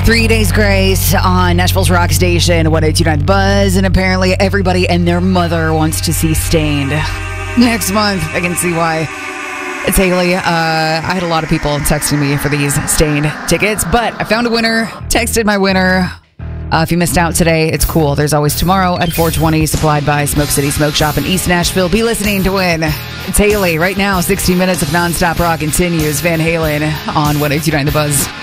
3 Days Grace on Nashville's Rock Station, 102.9 The Buzz, and apparently everybody and their mother wants to see Stained next month. I can see why. It's Haley. I had a lot of people texting me for these Stained tickets, but I found a winner, texted my winner. If you missed out today, it's cool. There's always tomorrow at 420, supplied by Smoke City Smoke Shop in East Nashville. Be listening to win. It's Haley. Right now, 60 minutes of nonstop rock continues. Van Halen on 102.9 The Buzz.